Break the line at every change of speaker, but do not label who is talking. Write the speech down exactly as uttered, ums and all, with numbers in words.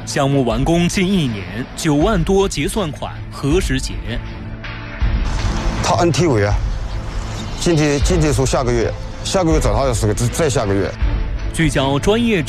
项目完工近一年，九万多结算款何时结？
他按梯尾啊，今天今天说下个月，下个月找他的时候再下个月。
聚焦专业。